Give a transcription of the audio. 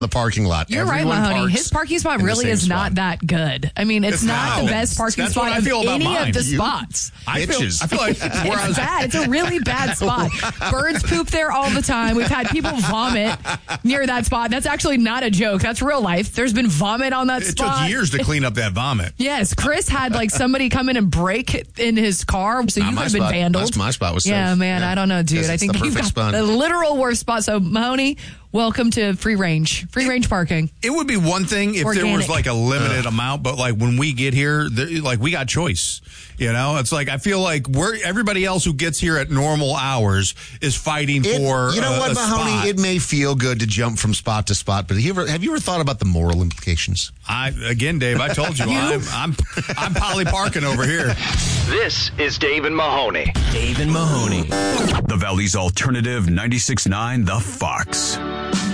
the parking lot. You're Everyone right, Mahoney. parks His parking spot in the really same is spot. not that good. I mean, it's not the best parking That's what spot I of feel about any mine. of the You- spots. I feel like where I It's was bad. It's a really bad spot. Birds poop there all the time. We've had people vomit near that spot. That's actually not a joke. That's real life. There's been vomit on that It spot. took years to clean up that vomit. Yes, Chris had like somebody come in and break in his car, so you could my have been spot. vandaled. My spot was safe. Yeah, man, I don't know, dude. Because I it's think the you've perfect got spot. the literal worst spot. So Mahoney, welcome to free range parking. It would be one thing if there was Organic. like a limited amount, but like when we get here, like we got choice. You know, it's like I feel like everybody else who gets here at normal hours is fighting for. You know what, a Mahoney? spot. It may feel good to jump from spot to spot, but have you ever thought about the moral implications? Again, Dave, I told you, I'm poly parking over here. This is Dave and Mahoney. Dave and Mahoney. The Valley's Alternative 96.9 The Fox.